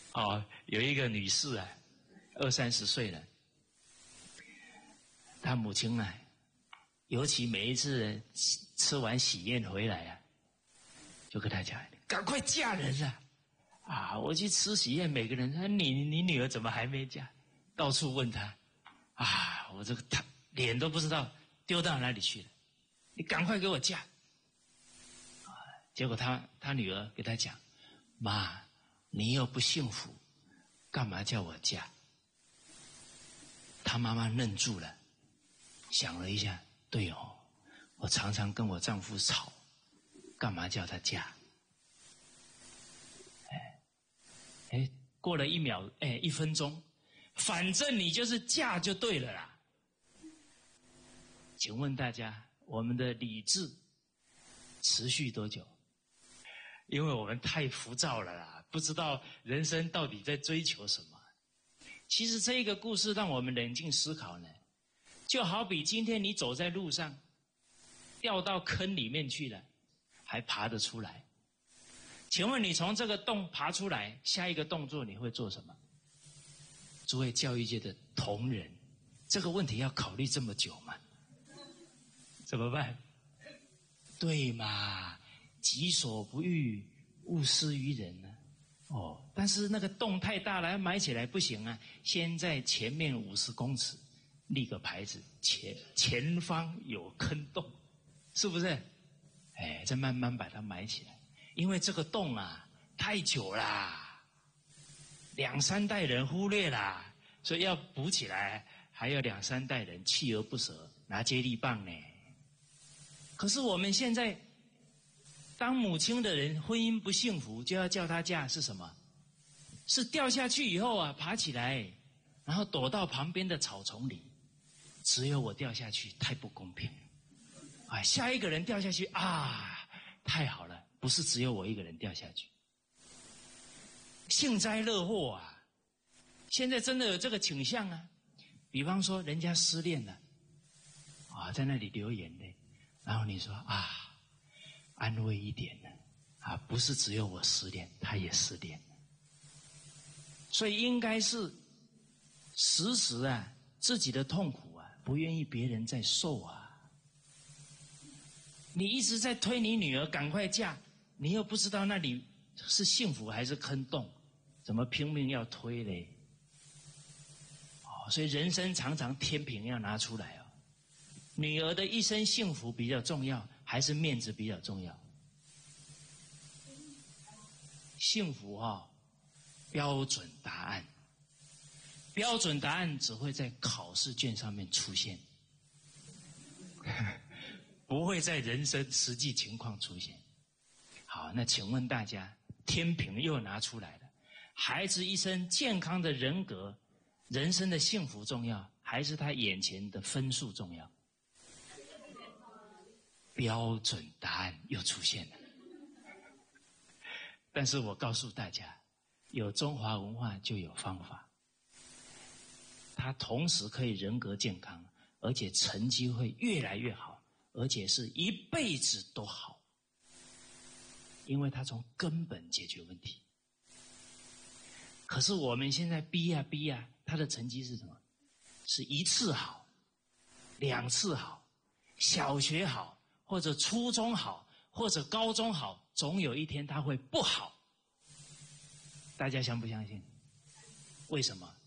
哦，有一个女士啊，20-30岁了，她母亲啊，尤其每一次吃完喜宴回来啊，就跟她讲：“赶快嫁人了！啊，我去吃喜宴，每个人说你女儿怎么还没嫁？到处问她，啊，我这个她脸都不知道丢到哪里去了，你赶快给我嫁！”啊，结果她女儿给她讲：“妈，你又不幸福，干嘛叫我嫁？”她妈妈愣住了，想了一下，对哦，我常常跟我丈夫吵，干嘛叫他嫁？过了1分钟，反正你就是嫁就对了啦。请问大家，我们的理智持续多久？因为我们太浮躁了啦，不知道人生到底在追求什么。其实这一个故事让我们冷静思考呢，就好比今天你走在路上，掉到坑里面去了，还爬得出来。请问你从这个洞爬出来，下一个动作你会做什么？诸位教育界的同仁，这个问题要考虑这么久吗？怎么办？对嘛，己所不欲，勿施于人呢。哦，但是那个洞太大了，要埋起来不行啊。先在前面50公尺立个牌子，前方有坑洞，是不是？再慢慢把它埋起来。因为这个洞啊太久啦，2-3代人忽略啦，所以要补起来，还要2-3代人锲而不舍，拿接力棒呢。可是我们现在当母亲的人，婚姻不幸福，就要叫她嫁，是什么？是掉下去以后啊，爬起来，然后躲到旁边的草丛里。只有我掉下去，太不公平啊！下一个人掉下去啊，太好了，不是只有我一个人掉下去。幸灾乐祸啊！现在真的有这个倾向啊。比方说，人家失恋了啊，在那里流眼泪，然后你说啊，安慰一点呢啊，不是只有我失恋，他也失恋了。所以应该是时时啊，自己的痛苦啊，不愿意别人再受啊。你一直在推你女儿赶快嫁，你又不知道那里是幸福还是坑洞，怎么拼命要推嘞？所以人生常常天平要拿出来哦。女儿的一生幸福比较重要，还是面子比较重要？幸福标准答案，标准答案只会在考试卷上面出现，不会在人生实际情况出现。好，那请问大家，天平又拿出来了，孩子一生健康的人格，人生的幸福重要，还是他眼前的分数重要？标准答案又出现了。但是我告诉大家，有中华文化就有方法，它同时可以人格健康，而且成绩会越来越好，而且是一辈子都好，因为它从根本解决问题。可是我们现在逼啊，他的成绩是什么？是1次好，2次好，小学好，或者初中好，或者高中好，总有一天他会不好。大家相不相信？为什么？